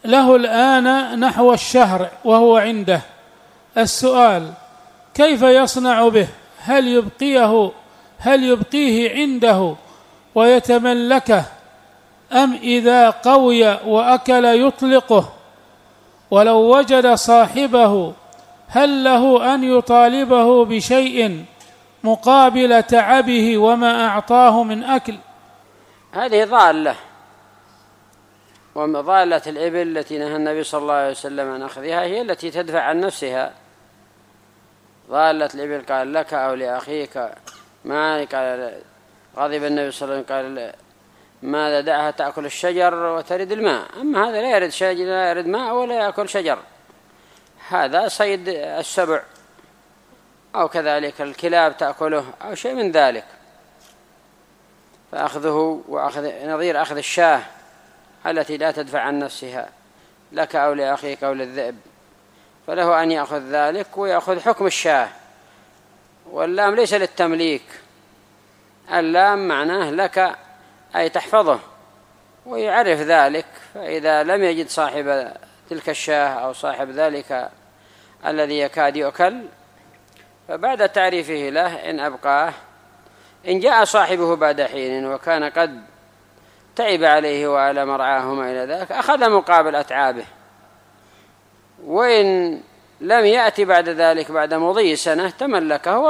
له الآن نحو الشهر وهو عنده. السؤال: كيف يصنع به؟ هل يبقيه عنده ويتملكه، أم إذا قوي وأكل يطلقه؟ ولو وجد صاحبه هل له أن يطالبه بشيء مقابل تعبه وما أعطاه من أكل؟ هذه ضالة، وضالة الإبل التي نهى النبي صلى الله عليه وسلم عن أخذها هي التي تدفع عن نفسها. ضالة الإبل قال لك أو لأخيك، ما قال غضب النبي صلى الله عليه وسلم قال ماذا دعها تأكل الشجر وترد الماء. أما هذا لا يرد شجر، لا يرد ماء ولا يأكل شجر، هذا صيد السبع، أو كذلك الكلاب تأكله أو شيء من ذلك. فأخذه نظير أخذ الشاة التي لا تدفع عن نفسها لك أو لأخيك أو للذئب، فله أن يأخذ ذلك ويأخذ حكم الشاة. واللام ليس للتمليك، اللام معناه لك أي تحفظه ويعرف ذلك. فإذا لم يجد صاحب تلك الشاة أو صاحب ذلك الذي يكاد يؤكل، فبعد تعريفه له إن أبقاه، إن جاء صاحبه بعد حين وكان قد تعب عليه وعلى مرعاه وما إلى ذلك، أخذ مقابل أتعابه. وإن لم يأتي بعد ذلك بعد مضي سنة تملكه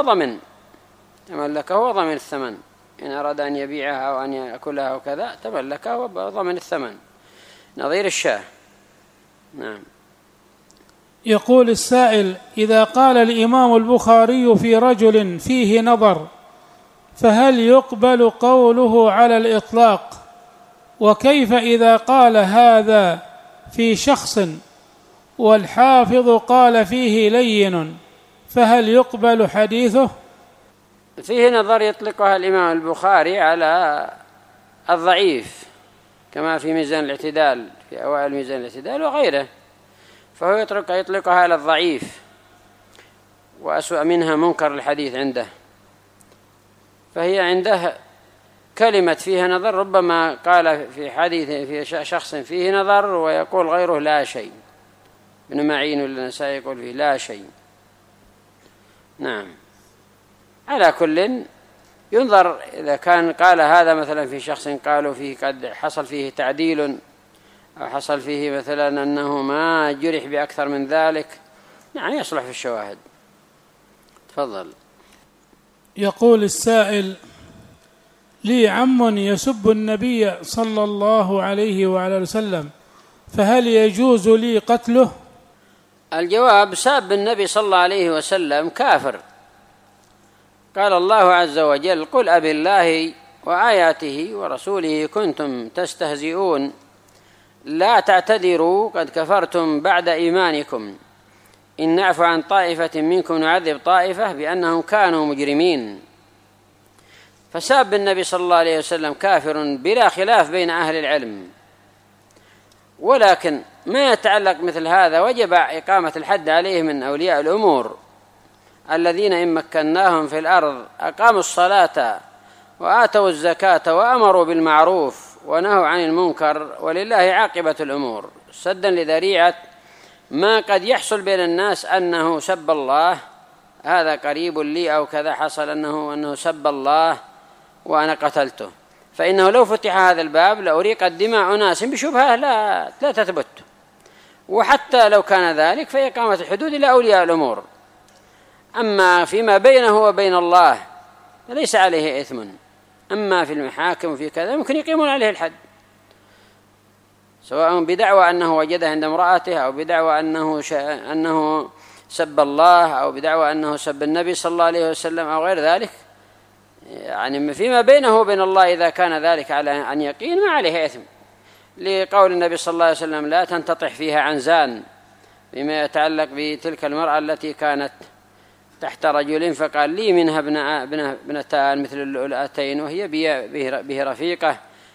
وضمن الثمن. إن أراد أن يبيعها أو أن يأكلها وكذا تملكه وضمن الثمن، نظير الشاة. نعم. يقول السائل: إذا قال الإمام البخاري في رجل فيه نظر، فهل يقبل قوله على الإطلاق؟ وكيف إذا قال هذا في شخص والحافظ قال فيه لين، فهل يقبل حديثه؟ فيه نظر يطلقها الإمام البخاري على الضعيف، كما في ميزان الاعتدال، في أوائل ميزان الاعتدال وغيره، فهو يطلقها على الضعيف، وأسوأ منها منكر الحديث عنده. فهي عنده كلمة فيها نظر، ربما قال في حديث في شخص فيه نظر ويقول غيره لا شيء. ابن معين ولا النسائي يقول فيه لا شيء. نعم. على كل ينظر، إذا كان قال هذا مثلا في شخص قالوا فيه قد حصل فيه تعديل، أو حصل فيه مثلا أنه ما جرح بأكثر من ذلك، نعم يصلح في الشواهد. تفضل. يقول السائل: لي عم يسب النبي صلى الله عليه وعلى وسلم، فهل يجوز لي قتله؟ الجواب: ساب النبي صلى الله عليه وسلم كافر. قال الله عز وجل: قل أبي الله وآياته ورسوله كنتم تستهزئون لا تعتذروا قد كفرتم بعد إيمانكم إن نعفو عن طائفة منكم نعذب طائفة بأنهم كانوا مجرمين. فساب النبي صلى الله عليه وسلم كافر بلا خلاف بين أهل العلم، ولكن ما يتعلق مثل هذا وجب إقامة الحد عليه من أولياء الأمور الذين إن مكناهم في الأرض أقاموا الصلاة وآتوا الزكاة وأمروا بالمعروف ونهوا عن المنكر، ولله عاقبة الأمور، سدا لذريعة ما قد يحصل بين الناس أنه سب الله، هذا قريب لي أو كذا حصل أنه سب الله وأنا قتلته. فإنه لو فتح هذا الباب لأريقت دماء ناس بشبهة لا تثبت. وحتى لو كان ذلك فإقامة الحدود لأولياء الأمور. أما فيما بينه وبين الله ليس عليه إثم. أما في المحاكم وفي كذا ممكن يقيمون عليه الحد، سواء بدعوى أنه وجده عند امرأته، أو بدعوى أنه سب الله، أو بدعوى أنه سب النبي صلى الله عليه وسلم أو غير ذلك. يعني فيما بينه وبين الله إذا كان ذلك على أن يقين ما عليه إثم، لقول النبي صلى الله عليه وسلم: لا تنتطح فيها عنزان، بما يتعلق بتلك المرأة التي كانت تحت رجل فقال: لي منها ابنتان مثل اللؤلؤتين وهي به رفيقة،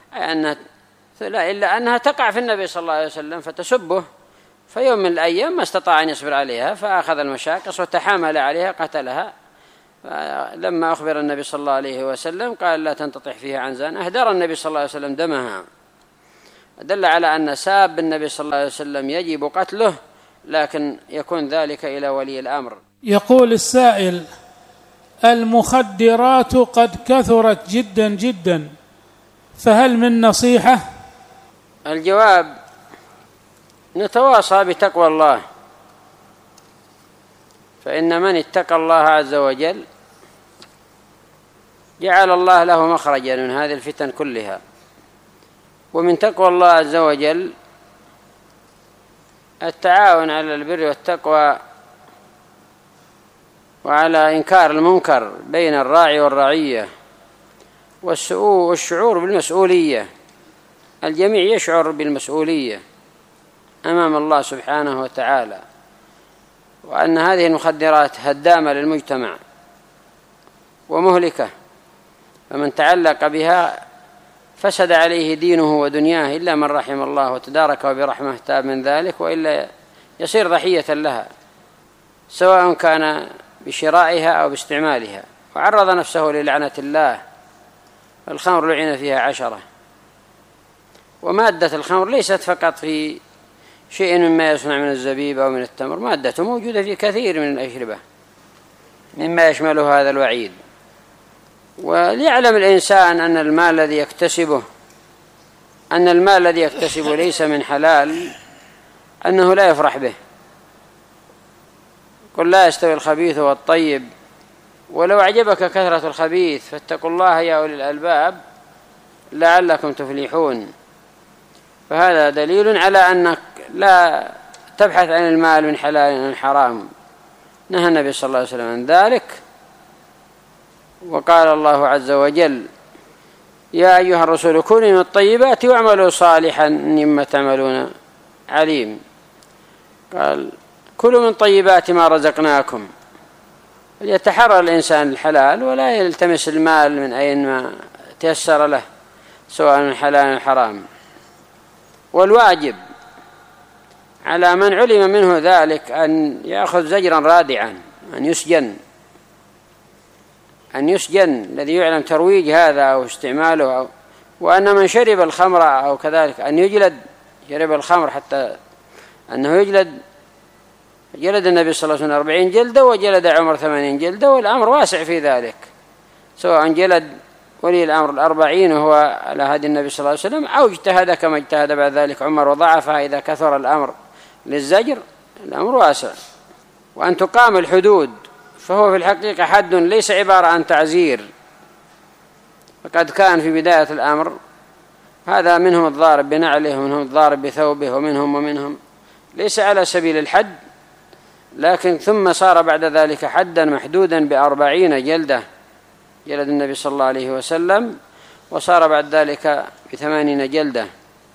إلا أنها تقع في النبي صلى الله عليه وسلم فتسبه، فيوم من الأيام ما استطاع أن يصبر عليها فأخذ المشاقص وتحامل عليها قتلها. لما أخبر النبي صلى الله عليه وسلم قال: لا تنتطح فيها عنزان، أهدر النبي صلى الله عليه وسلم دمها. دل على أن ساب النبي صلى الله عليه وسلم يجب قتله، لكن يكون ذلك إلى ولي الأمر. يقول السائل: المخدرات قد كثرت جدا جدا، فهل من نصيحة؟ الجواب: نتواصى بتقوى الله، فإن من اتقى الله عز وجل جعل الله له مخرجا من هذه الفتن كلها. ومن تقوى الله عز وجل التعاون على البر والتقوى وعلى إنكار المنكر بين الراعي والرعية، والشعور بالمسؤولية. الجميع يشعر بالمسؤولية أمام الله سبحانه وتعالى، وأن هذه المخدرات هدامة للمجتمع ومهلكة، فمن تعلق بها فسد عليه دينه ودنياه إلا من رحم الله وتدارك برحمه تاب من ذلك، وإلا يصير ضحية لها، سواء كان بشرائها أو باستعمالها، وعرض نفسه للعنة الله. الخمر لعن فيها 10. ومادة الخمر ليست فقط في شيء مما يصنع من الزبيب أو من التمر، مادته موجودة في كثير من الأشربة مما يشمله هذا الوعيد. وليعلم الإنسان أن المال الذي يكتسبه ليس من حلال، أنه لا يفرح به. قل لا يستوي الخبيث والطيب، ولو أعجبك كثرة الخبيث فاتقوا الله يا أولي الألباب لعلكم تفلحون. فهذا دليل على أنك لا تبحث عن المال من حلال من حرام. نهى النبي صلى الله عليه وسلم عن ذلك، وقال الله عز وجل: يا أيها الرسول كلوا من الطيبات واعملوا صالحا مما تعملون عليم. قال: كلوا من طيبات ما رزقناكم. يتحرى الإنسان الحلال ولا يلتمس المال من أين ما تيسر له، سواء من حلال أو حرام. والواجب على من علم منه ذلك أن يأخذ زجرا رادعا، أن يسجن الذي يعلم ترويج هذا أو استعماله، وأن من شرب الخمر أو كذلك أن يجلد. شرب الخمر حتى أنه جلد النبي صلى الله عليه وسلم 40 جلدة، وجلد عمر 80 جلدة، والأمر واسع في ذلك، سواء جلد ولي الأمر 40 وهو على هدي النبي صلى الله عليه وسلم، أو اجتهد كما اجتهد بعد ذلك عمر وضعفها إذا كثر الأمر للزجر. الأمر واسع. وأن تقام الحدود، فهو في الحقيقة حد ليس عبارة عن تعزير. فقد كان في بداية الأمر هذا منهم الضارب بنعله ومنهم الضارب بثوبه ومنهم ليس على سبيل الحد، لكن ثم صار بعد ذلك حدا محدودا ب40 جلدة جلد النبي صلى الله عليه وسلم، وصار بعد ذلك ب80 جلدة.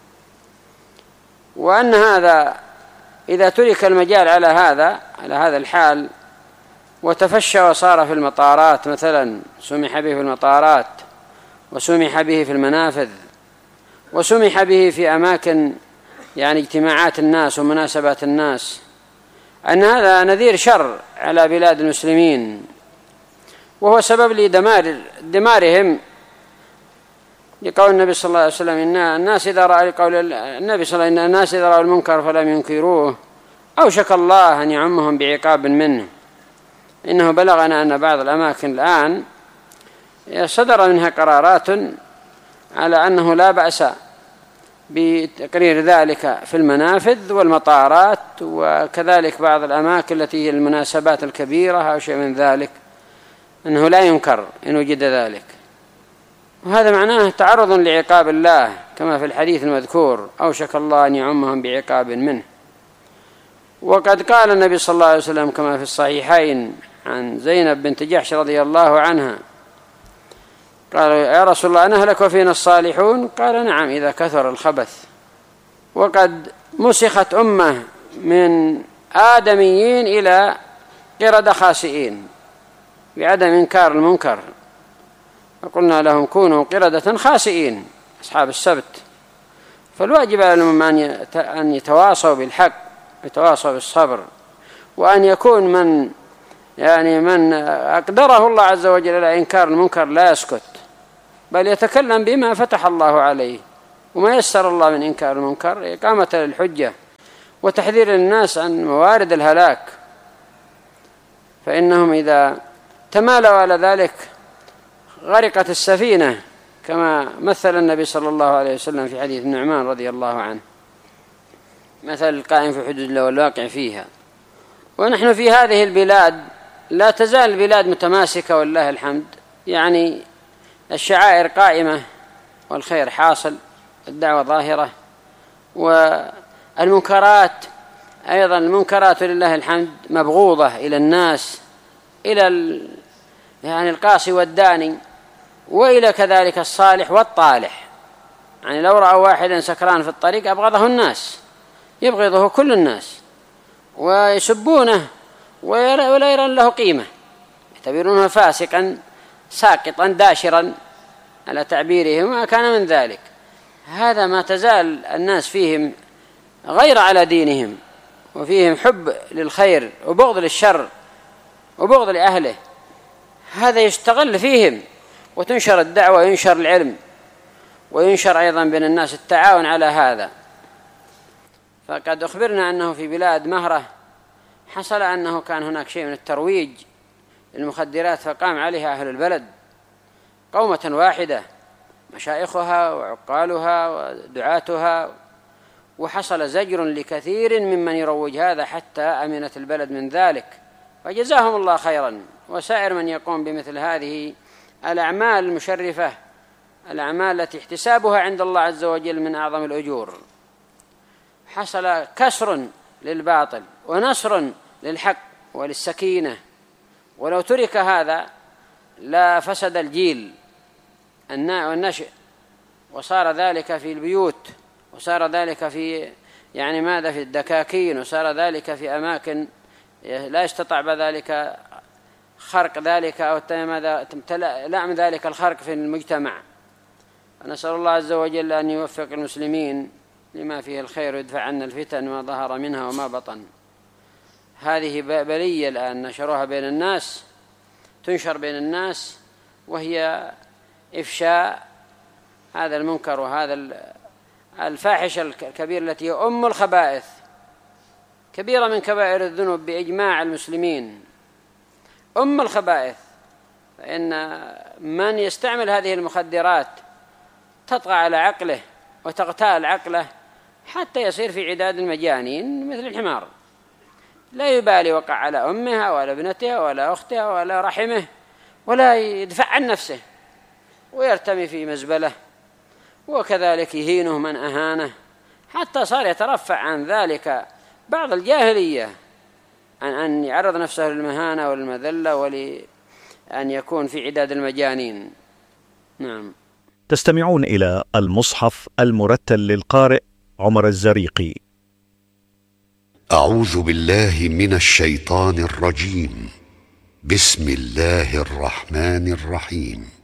وأن هذا إذا ترك المجال على هذا الحال وتفشى وصار في المطارات مثلا، سمح به في المطارات، وسمح به في المنافذ، وسمح به في أماكن يعني اجتماعات الناس ومناسبات الناس، أن هذا نذير شر على بلاد المسلمين، وهو سبب لدمارهم. لقول النبي صلى الله عليه وسلم: إن الناس إذا رأوا المنكر فلم ينكروه أوشك الله أن يعمهم بعقاب منه. إنه بلغنا أن بعض الأماكن الآن صدر منها قرارات على أنه لا بأس بتقرير ذلك في المنافذ والمطارات، وكذلك بعض الأماكن التي هي المناسبات الكبيرة أو شيء من ذلك، أنه لا ينكر إن وجد ذلك. وهذا معناه تعرض لعقاب الله، كما في الحديث المذكور: أوشك الله أن يعمهم بعقاب منه. وقد قال النبي صلى الله عليه وسلم كما في الصحيحين عن زينب بنت جحش رضي الله عنها، قالوا: يا رسول الله نهلك وفينا الصالحون؟ قال: نعم، إذا كثر الخبث. وقد مسخت أمة من آدميين إلى قردة خاسئين بعدم إنكار المنكر، فقلنا لهم: كونوا قردة خاسئين أصحاب السبت. فالواجب على الأمة أن يتواصوا بالحق، يتواصوا بالصبر، وأن يكون من أقدره الله عز وجل على إنكار المنكر لا يسكت، بل يتكلم بما فتح الله عليه وما يسر الله من إنكار المنكر إقامة للحجة وتحذير الناس عن موارد الهلاك، فإنهم إذا تمالوا على ذلك غرقت السفينة، كما مثل النبي صلى الله عليه وسلم في حديث النعمان رضي الله عنه، مثل القائم في حدود الله والواقع فيها. ونحن في هذه البلاد لا تزال البلاد متماسكة والله الحمد، يعني الشعائر قائمة والخير حاصل، الدعوة ظاهرة، والمنكرات أيضا المنكرات لله الحمد مبغوضة إلى الناس، إلى يعني القاصي والداني، وإلى كذلك الصالح والطالح. يعني لو رأوا واحدا سكران في الطريق أبغضه الناس، يبغضه كل الناس ويسبونه ولا يرون له قيمة، يعتبرونه فاسقا ساقطا داشرا على تعبيرهم، ما كان من ذلك. هذا ما تزال الناس فيهم غير على دينهم، وفيهم حب للخير وبغض للشر وبغض لأهله، هذا يستغل فيهم، وتنشر الدعوة وينشر العلم، وينشر أيضا بين الناس التعاون على هذا. فقد أخبرنا أنه في بلاد مهرة حصل أنه كان هناك شيء من الترويج للمخدرات، فقام عليها أهل البلد قومة واحدة، مشايخها وعقالها ودعاتها، وحصل زجر لكثير ممن يروج هذا حتى أمنت البلد من ذلك، فجزاهم الله خيرا. وسائر من يقوم بمثل هذه الأعمال المشرفة، الأعمال التي احتسابها عند الله عز وجل من أعظم الأجور، حصل كسر للباطل ونصر للحق وللسكينة. ولو ترك هذا لا فسد الجيل والنشء، وصار ذلك في البيوت، وصار ذلك في يعني ماذا في الدكاكين، وصار ذلك في أماكن لا يستطاع بذلك خرق ذلك أو لعم ذلك الخرق في المجتمع. نسأل الله عز وجل أن يوفق المسلمين لما فيه الخير ويدفع عنا الفتن ما ظهر منها وما بطن. هذه بلية الآن نشروها بين الناس، تنشر بين الناس، وهي إفشاء هذا المنكر وهذا الفاحشة الكبيرة التي هي أم الخبائث، كبيرة من كبائر الذنوب بإجماع المسلمين، أم الخبائث. فإن من يستعمل هذه المخدرات تطغى على عقله وتغتال عقله حتى يصير في عداد المجانين مثل الحمار، لا يبالي وقع على أمها ولا ابنتها ولا أختها ولا رحمه، ولا يدفع عن نفسه ويرتمي في مزبلة، وكذلك يهينه من أهانه، حتى صار يترفع عن ذلك بعض الجاهلية عن أن يعرض نفسه للمهانة والمذلة ولأن يكون في عداد المجانين. نعم. تستمعون إلى المصحف المرتل للقارئ عمر الزريقي. أعوذ بالله من الشيطان الرجيم. بسم الله الرحمن الرحيم.